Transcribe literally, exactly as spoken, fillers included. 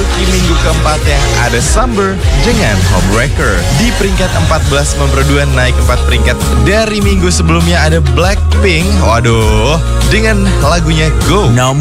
memasuki minggu keempatnya ada Summer dengan Homewrecker. Di peringkat empat belas nomor dua naik empat peringkat dari minggu sebelumnya ada Blackpink. Waduh, dengan lagunya Go.